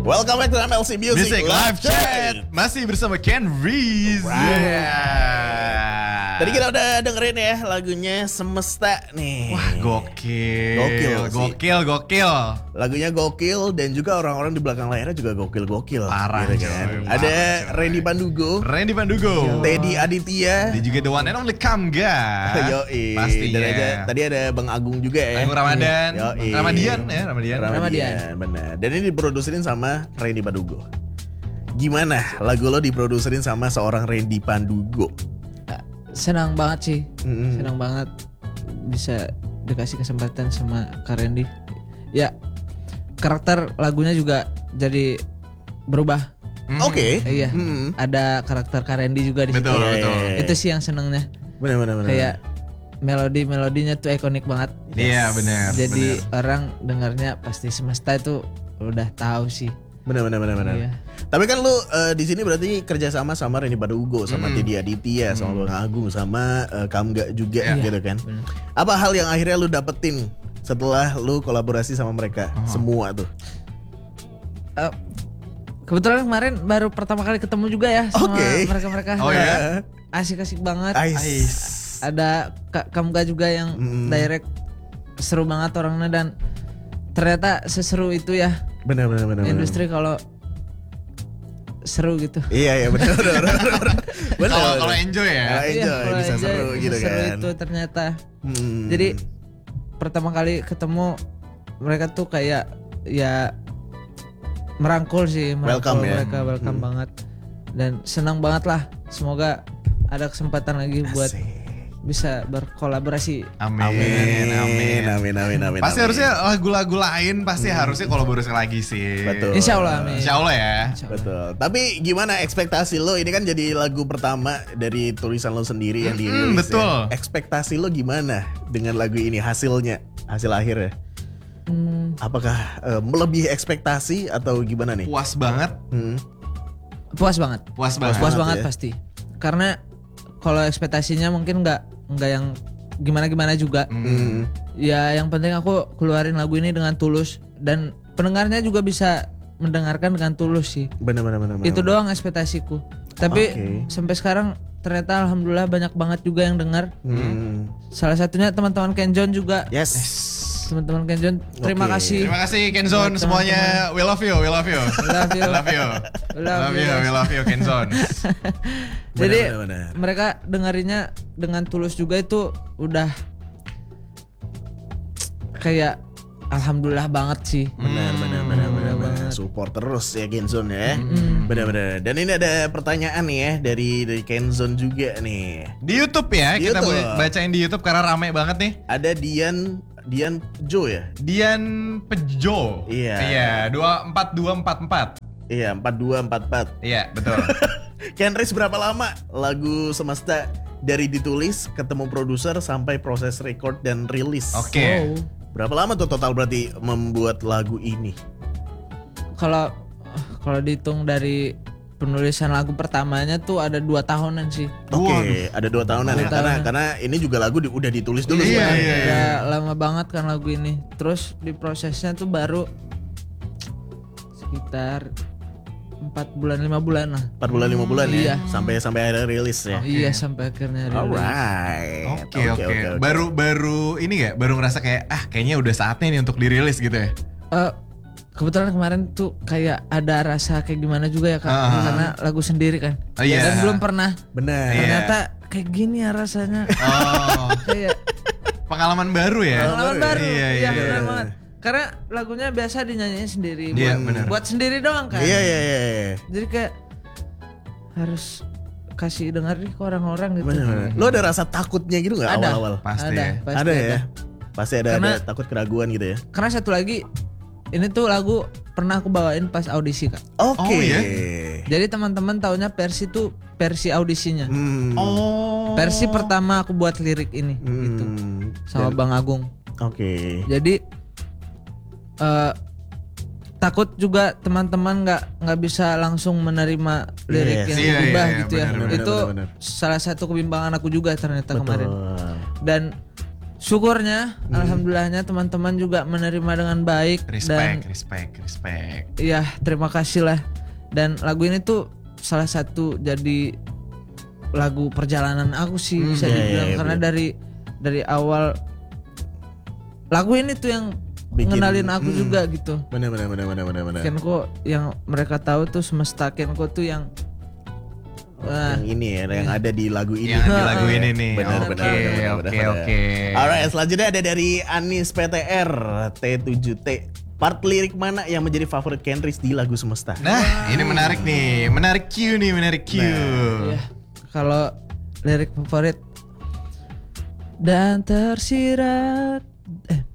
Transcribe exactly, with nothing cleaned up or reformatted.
Welcome back to M L C Music, Music Live Chat. Masih bersama Ken Reese. Right. Yeah. Tadi kita udah dengerin ya lagunya Semesta nih. Wah, gokil. Gokil sih. Gokil, gokil. Lagunya gokil dan juga orang-orang di belakang layarnya juga gokil-gokil. Parah, gitu kan. coy. Ada Parah, coy. Randy Pandugo, Randy Pandugo. Teddy Aditya. Dia juga the one and only Kamga. Yoi. Pastinya. Dan ada, tadi ada Bang Agung juga ya. Agung Ramadan. Yoi. Ramadian ya, Ramadian. Ramadian, benar. Dan ini diproduserin sama Randy Pandugo. Gimana lagu lo diproduserin sama seorang Randy Pandugo? Senang banget sih, Mm-hmm. senang banget bisa dikasih kesempatan sama Kak Randy. Ya, karakter lagunya juga jadi berubah. Hmm. Oke. Iya, Mm-hmm. ada karakter Kak Randy juga di situ. Betul, Iya, betul. iya, iya. Itu sih yang senengnya. Benar-benar. Kayak melodi-melodinya tuh ikonik banget. Iya, benar. Jadi benar. orang dengarnya pasti Semesta itu udah tahu sih. Benar-benar benar-benar. Iya. Tapi kan lu uh, di sini berarti kerjasama sama Randy Pandugo, sama Mm. Teddy Aditya, sama Bang Agung, sama uh, Kamga juga Iya. gitu kan. Benar. Apa hal yang akhirnya lu dapetin setelah lu kolaborasi sama mereka Oh. semua tuh? Eh, kebetulan kemarin baru pertama kali ketemu juga ya sama Oke. mereka-mereka. Oh ya? Asik-asik banget. Ais. Ada Kak Kamga juga yang Mm. direct, seru banget orangnya dan ternyata seseru itu ya Benar-benar benar. industri kalau seru gitu. Iya iya benar benar. Benar. Kalau kalau enjoy ya. Kalau enjoy Iya, kalau bisa enjoy, seru gitu seseru kan. itu ternyata. Hmm. Jadi pertama kali ketemu mereka tuh kayak ya merangkul sih, merangkul Welcome ya. mereka welcome Hmm. banget dan senang banget lah. Semoga ada kesempatan lagi buat Asik. bisa berkolaborasi. Amin, Amin, amin. amin, amin, amin. Pasti amin. harusnya lagu-lagu lain pasti harusnya kolaborasi lagi sih. Betul. Insya Allah, amin. Insya Allah ya. Insya Allah. Betul. Tapi gimana ekspektasi lo? Ini kan jadi lagu pertama dari tulisan lo sendiri yang Mm-mm, dirilis. betul. Ya. Ekspektasi lo gimana dengan lagu ini hasilnya, hasil akhirnya? Hmm, Apakah eh, melebihi ekspektasi atau gimana nih? Puas banget, Hmm. puas banget. puas banget. Puas banget banget ya. pasti. Karena kalau ekspektasinya mungkin nggak nggak yang gimana-gimana juga. Hmm. Ya yang penting aku keluarin lagu ini dengan tulus dan pendengarnya juga bisa mendengarkan dengan tulus sih. Benar, benar, benar. Itu benar. doang ekspektasiku. Tapi Oke. sampai sekarang ternyata alhamdulillah banyak banget juga yang dengar. Hmm. Salah satunya teman-teman Ken John juga. Yes. Teman-teman Ken John, terima Oke. kasih. Terima kasih Kenzon Buat semuanya. We love you, we love you. We love you. We love you. We We love love you, you. we love you Kenzon. Jadi Benar, benar, benar. mereka dengerinnya dengan tulus juga itu udah kayak alhamdulillah banget sih. Benar, benar, benar, benar, benar. banget. Support terus ya Kenzon ya. Benar, benar. Dan ini ada pertanyaan nih ya dari dari Kenzon juga nih. Di YouTube ya, Di kita YouTube. boleh bacain di YouTube karena rame banget nih. Ada Dian Dian Jo ya? Dian Pejo. Iya. Iya, dua empat dua empat empat. Iya, empat dua empat empat. Iya, betul. Ken Reese berapa lama lagu Semesta dari ditulis, ketemu produser sampai proses record dan rilis? Oke. Wow. Berapa lama tuh total berarti membuat lagu ini? Kalau kalau dihitung dari penulisan lagu pertamanya tuh ada dua tahunan sih. Oke, Waduh. ada dua tahunan Dua ya. Karena tahunan. karena ini juga lagu di- udah ditulis dulu Iya, sebenarnya. iya, iya. Udah lama banget kan lagu ini. Terus di prosesnya tuh baru sekitar empat bulan lima bulan lah. empat bulan lima bulan ya. Iya. Sampai sampai akhirnya rilis ya. Iya sampai akhirnya rilis. Alright. Oke, oke. Baru baru ini ya, baru ngerasa kayak ah kayaknya udah saatnya nih untuk dirilis gitu ya. Eh, kebetulan kemarin tuh kayak ada rasa kayak gimana juga ya kak, Ah. karena lagu sendiri kan. Oh, iya. Dan belum pernah. benar. Iya. Ternyata kayak gini ya rasanya. Oh, Kayak pengalaman baru ya. pengalaman baru. Iya, Iya iya. benar banget. Karena lagunya biasa dinyanyiin sendiri. Iya, buat, benar. buat sendiri doang kan. Iya iya iya. iya. Jadi kayak harus kasih dengar nih ke orang-orang gitu. Benar, benar. Lo ada rasa takutnya gitu nggak Ada. awal-awal? Pasti ada, ya. pasti Ada ya. Pasti ada, Karena- ada takut keraguan gitu ya. Karena satu lagi, ini tuh lagu pernah aku bawain pas audisi kak. Oke. Oh, iya? Jadi teman-teman taunya versi tuh versi audisinya. Hmm. Oh. Versi pertama aku buat lirik ini Hmm. gitu sama Bang Agung. Oke. Jadi eh takut juga teman-teman nggak nggak bisa langsung menerima lirik Yes. yang Iya, berubah iya, iya, gitu ya. benar, benar, itu benar, benar. salah satu kebimbangan aku juga ternyata Betul. kemarin. Dan syukurnya, Hmm. alhamdulillahnya teman-teman juga menerima dengan baik dan Respect, respect, respect. iya terima kasih lah. Dan lagu ini tuh salah satu jadi lagu perjalanan aku sih Hmm, bisa iya, dibilang iya, karena iya. dari dari awal lagu ini tuh yang Bikin- ngenalin aku hmm. juga gitu. Bener bener bener bener bener bener. Kenko yang mereka tahu tuh semesta Kenko tuh yang wah, Yang ini ya, yang ada di lagu ini. Yang di lagu ini nih. Benar, Oke, benar, benar, benar, oke, benar. oke. Alright, selanjutnya ada dari Anis P T R T tujuh T. Part lirik mana yang menjadi favorit Kenris di lagu Semesta? Nah, ini menarik nih. Menarik Q nih, menarik Q. iya. Kalau lirik favorit dan tersirat eh